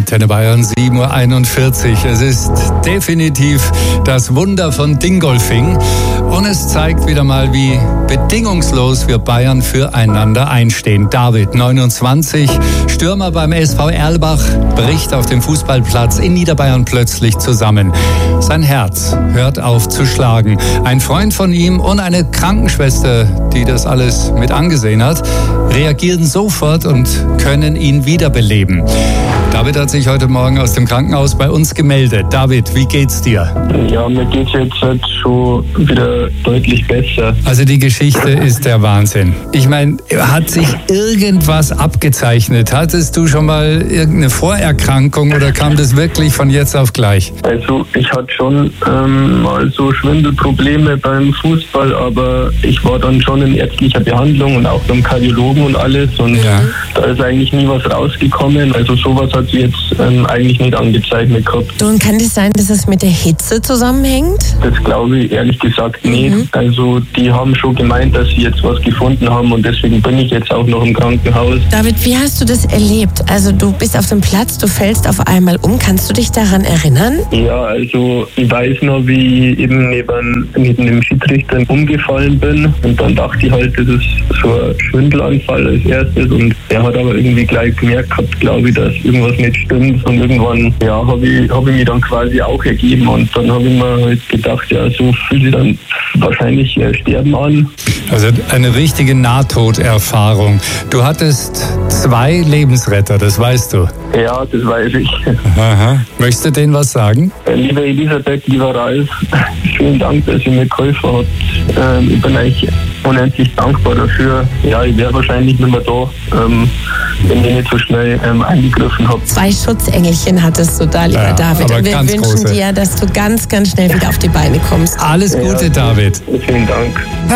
Antenne Bayern, 7:41 Uhr. Es ist definitiv das Wunder von Dingolfing. Und es zeigt wieder mal, wie bedingungslos wir Bayern füreinander einstehen. David, 29, Stürmer beim SV Erlbach, bricht auf dem Fußballplatz in Niederbayern plötzlich zusammen. Sein Herz hört auf zu schlagen. Ein Freund von ihm und eine Krankenschwester, die das alles mit angesehen hat, reagieren sofort und können ihn wiederbeleben. David hat sich heute Morgen aus dem Krankenhaus bei uns gemeldet. David, wie geht's dir? Ja, mir geht's jetzt halt schon wieder deutlich besser. Also die Geschichte ist der Wahnsinn. Ich meine, hat sich irgendwas abgezeichnet? Hattest du schon mal irgendeine Vorerkrankung oder kam das wirklich von jetzt auf gleich? Also ich hatte schon mal so Schwindelprobleme beim Fußball, aber ich war dann schon in ärztlicher Behandlung und auch beim Kardiologen und alles und da ist eigentlich nie was rausgekommen. Also sowas hat sie jetzt eigentlich nicht angezeichnet gehabt. Und kann das sein, dass es mit der Hitze zusammenhängt? Das glaube ich ehrlich gesagt nicht. Also die haben schon gemeint, dass sie jetzt was gefunden haben und deswegen bin ich jetzt auch noch im Krankenhaus. David, wie hast du das erlebt? Also du bist auf dem Platz, du fällst auf einmal um. Kannst du dich daran erinnern? Ja, also ich weiß noch, wie ich eben neben dem Schiedsrichter umgefallen bin und dann dachte ich halt, das ist so ein Schwindelanfall als erstes und er hat aber irgendwie gleich gemerkt gehabt, glaube ich, dass irgendwas nicht stimmt und irgendwann habe ich mich dann quasi auch ergeben und dann habe ich mir halt gedacht, ja, so fühlt sich dann wahrscheinlich Sterben an. Also eine richtige Nahtoderfahrung. Du hattest 2 Lebensretter, das weißt du. Ja, das weiß ich. Aha. Möchtest du denen was sagen? Liebe Elisabeth, lieber Ralf, vielen Dank, dass ihr mir geholfen habt. Ich bin eigentlich unendlich dankbar dafür. Ja, ich wäre wahrscheinlich nicht mehr da, wenn ich nicht so schnell eingegriffen habe. 2 Schutzengelchen hattest du da, lieber David. Und wir wünschen große. dir, dass du ganz, ganz schnell wieder auf die Beine kommst. Alles Gute, David. Vielen Dank.